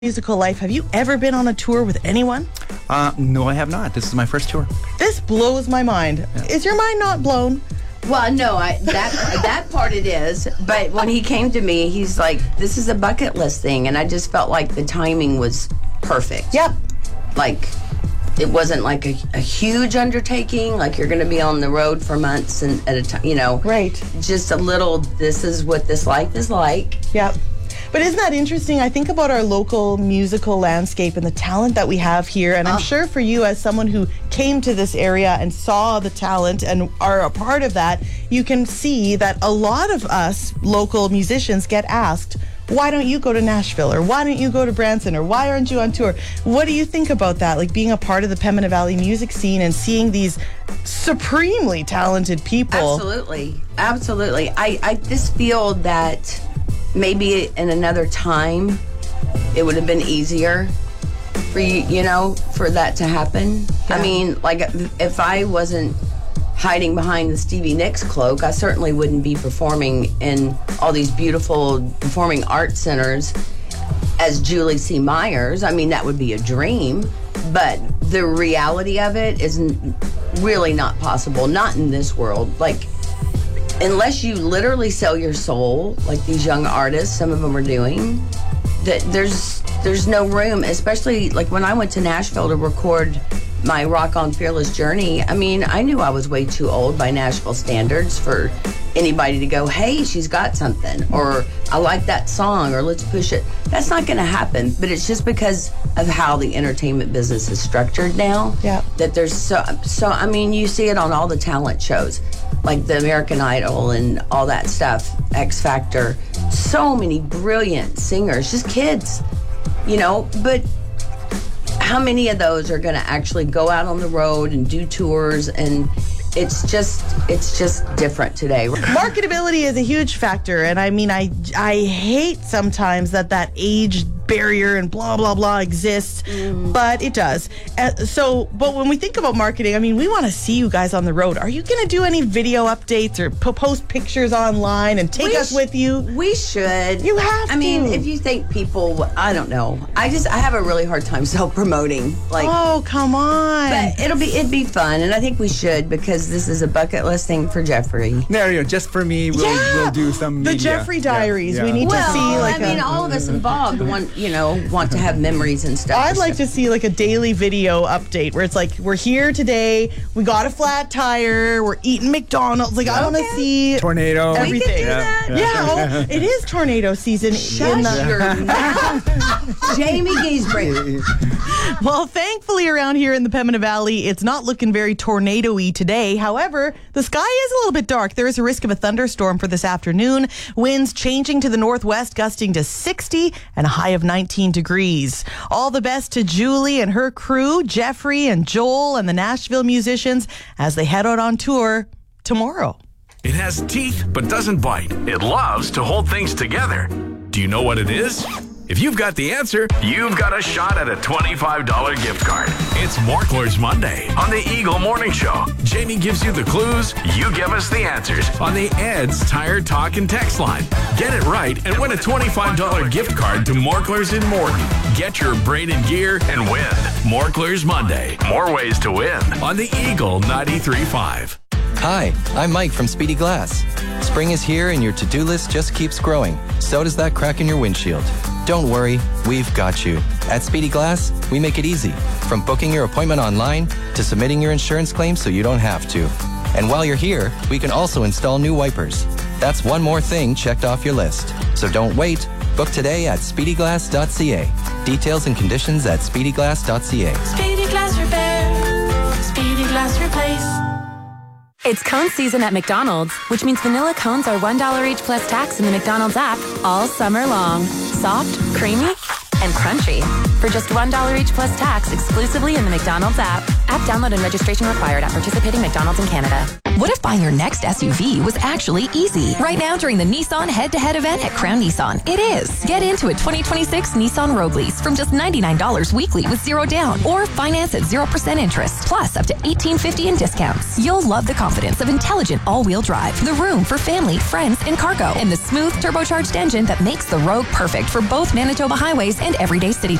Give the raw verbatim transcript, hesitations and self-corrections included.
Musical life. Have you ever been on a tour with anyone? Uh, no, I have not. This is my first tour. This blows my mind. Yeah. Is your mind not blown? Well, no, I that that part it is. But when he came to me, he's like, "This is a bucket list thing," and I just felt like the timing was perfect. Yep. Like, it wasn't like a, a huge undertaking. Like you're going to be on the road for months and at a time. You know, right? Just a little. This is what this life is like. Yep. But isn't that interesting? I think about our local musical landscape and the talent that we have here. And I'm oh. sure for you, as someone who came to this area and saw the talent and are a part of that, you can see that a lot of us local musicians get asked, why don't you go to Nashville? Or why don't you go to Branson? Or why aren't you on tour? What do you think about that? Like being a part of the Pembina Valley music scene and seeing these supremely talented people. Absolutely. Absolutely. I, I just feel that maybe in another time, it would have been easier for you, you know, for that to happen. Yeah. I mean, like, if I wasn't hiding behind the Stevie Nicks cloak, I certainly wouldn't be performing in all these beautiful performing arts centers as Julie C. Myers. I mean, that would be a dream, but the reality of it is really not possible, not in this world. Like, unless you literally sell your soul, like these young artists, some of them are doing, that there's there's no room, especially like when I went to Nashville to record my Rock On Fearless Journey. I mean, I knew I was way too old by Nashville standards for anybody to go, hey, she's got something, or I like that song, or let's push it. That's not going to happen, but it's just because of how the entertainment business is structured now. Yeah. That there's so, so, I mean, you see it on all the talent shows, like the American Idol and all that stuff, X Factor. So many brilliant singers, just kids, you know, but how many of those are going to actually go out on the road and do tours? And it's just it's just different today. Marketability is a huge factor, and I mean, I I hate sometimes that that age barrier and blah blah blah exists, mm. but it does. Uh, so, but when we think about marketing, I mean, we want to see you guys on the road. Are you going to do any video updates or po- post pictures online and take we us sh- with you? We should. You have I to. mean, if you think people, I don't know. I just I have a really hard time self promoting. Like, oh come on. But it'll be it'd be fun, and I think we should, because this is a bucket list thing for Jeffrey. There you go. Just for me, we'll yeah. we'll do some the media. Jeffrey Diaries. Yeah. We need well, to see like I mean, a, all of us involved want you know want to have memories and stuff. I'd like stuff. to see like a daily video update where it's like, we're here today, we got a flat tire, we're eating McDonald's. Like, I want to see tornado everything. We could do that. Yeah, yeah. Oh, it is tornado season. Shut in the- your mouth, Jamie Giesbrecht. Well, thankfully around here in the Pembina Valley, it's not looking very tornado-y today. However, the sky is a little bit dark. There is a risk of a thunderstorm for this afternoon. Winds changing to the northwest, gusting to sixty and a high of nineteen degrees. All the best to Julie and her crew, Jeffrey and Joel and the Nashville musicians as they head out on tour tomorrow. It has teeth but doesn't bite. It loves to hold things together. Do you know what it is? If you've got the answer, you've got a shot at a twenty-five dollars gift card. It's Morklers Monday on the Eagle Morning Show. Jamie gives you the clues, you give us the answers on the Ed's Tire Talk and Text line. Get it right and win a twenty-five dollars gift card to Morklers in Morton. Get your braided gear and win. Morklers Monday. More ways to win on the Eagle ninety-three point five. Hi, I'm Mike from Speedy Glass. Spring is here and your to-do list just keeps growing. So does that crack in your windshield. Don't worry, we've got you. At Speedy Glass, we make it easy. From booking your appointment online to submitting your insurance claim so you don't have to. And while you're here, we can also install new wipers. That's one more thing checked off your list. So don't wait. Book today at speedy glass dot c a. Details and conditions at speedy glass dot c a. Speedy Glass Repair. Speedy Glass Replace. It's cone season at McDonald's, which means vanilla cones are one dollar each plus tax in the McDonald's app all summer long. Soft, creamy, and crunchy. For just one dollar each plus tax exclusively in the McDonald's app. App download and registration required at participating McDonald's in Canada. What if buying your next S U V was actually easy? Right now during the Nissan head-to-head event at Crown Nissan, it is. Get into a twenty twenty-six Nissan Rogue lease from just ninety-nine dollars weekly with zero down, or finance at zero percent interest, plus up to eighteen fifty in discounts. You'll love the confidence of intelligent all-wheel drive, the room for family, friends, and cargo, and the smooth turbocharged engine that makes the Rogue perfect for both Manitoba highways and everyday city